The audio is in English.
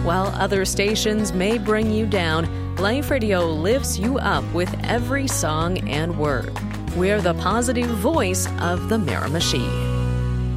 While other stations may bring you down, Life Radio lifts you up with every song and word. We're the positive voice of the Miramichi.